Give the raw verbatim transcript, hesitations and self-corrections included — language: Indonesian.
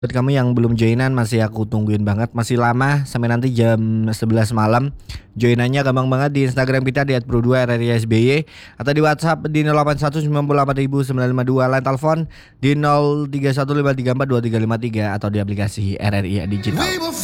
Buat kamu yang belum joinan masih aku tungguin banget, masih lama sampai nanti jam sebelas malam. Joinannya gampang banget di Instagram kita di et pro dua r r i s b y atau di WhatsApp di nol delapan satu sembilan delapan sembilan lima dua, line telepon di nol tiga satu lima tiga empat dua tiga lima tiga atau di aplikasi R R I Digital.